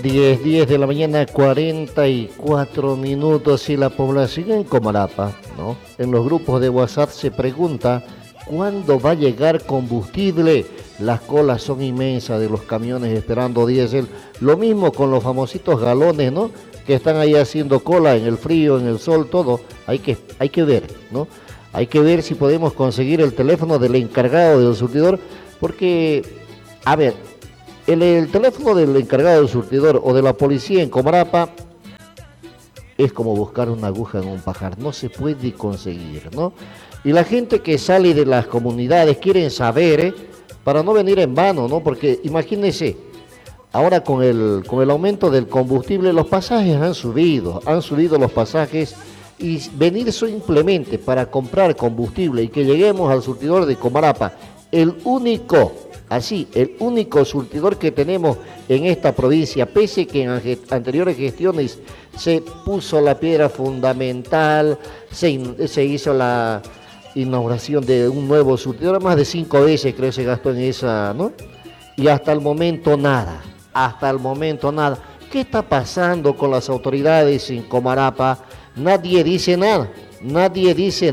10 de la mañana, 44 minutos y la población en Comalapa, ¿no? En los grupos de WhatsApp se pregunta cuándo va a llegar combustible. Las colas son inmensas de los camiones esperando diésel. Lo mismo con los famositos galones, ¿no? Que están ahí haciendo cola en el frío, en el sol, todo. Hay que ver, ¿no? Hay que ver si podemos conseguir el teléfono del encargado del surtidor, porque, a ver, el teléfono del encargado del surtidor o de la policía en Comalapa es como buscar una aguja en un pajar, no se puede conseguir, ¿no? Y la gente que sale de las comunidades quieren saber, para no venir en vano, ¿no? Porque imagínense, ahora con el aumento del combustible, los pasajes han subido los pasajes, y venir simplemente para comprar combustible y que lleguemos al surtidor de Comalapa, el único surtidor que tenemos en esta provincia, pese que en anteriores gestiones se puso la piedra fundamental, se hizo la inauguración de un nuevo surtidor, más de 5 veces creo se gastó en esa, ¿no? Y hasta el momento nada. ¿Qué está pasando con las autoridades en Comalapa? Nadie dice nada, nadie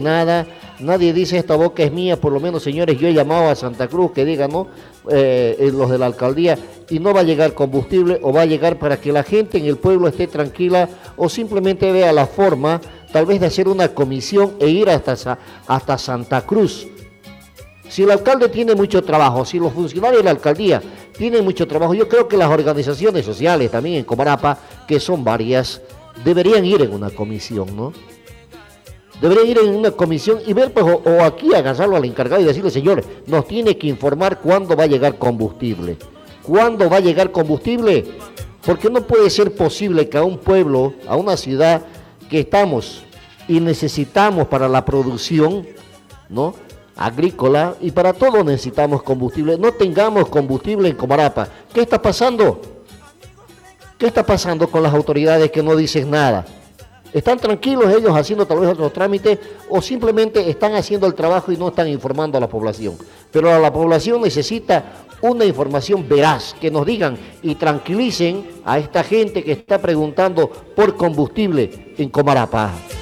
dice esta boca es mía. Por lo menos, señores, yo he llamado a Santa Cruz que digan, ¿no? Los de la alcaldía, y no va a llegar combustible, o va a llegar para que la gente en el pueblo esté tranquila, o simplemente vea la forma, tal vez de hacer una comisión e ir hasta Santa Cruz. Si el alcalde tiene mucho trabajo, si los funcionarios de la alcaldía tienen mucho trabajo, yo creo que las organizaciones sociales también en Comalapa, que son varias, deberían ir en una comisión, ¿no? Deberían ir en una comisión y ver, pues, o aquí agarrarlo al encargado y decirle, señor, nos tiene que informar cuándo va a llegar combustible. ¿Cuándo va a llegar combustible? Porque no puede ser posible que a un pueblo, a una ciudad que estamos y necesitamos para la producción, ¿no?, agrícola, y para todo necesitamos combustible, no tengamos combustible en Comalapa. ¿Qué está pasando? ¿Qué está pasando con las autoridades que no dicen nada? ¿Están tranquilos ellos haciendo tal vez otros trámites, o simplemente están haciendo el trabajo y no están informando a la población? Pero la población necesita una información veraz, que nos digan y tranquilicen a esta gente que está preguntando por combustible en Comalapa.